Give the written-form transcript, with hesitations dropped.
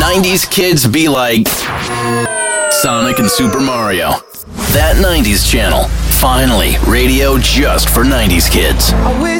90s kids be like Sonic and Super Mario. That 90s channel. Finally, radio just for 90s kids. I wish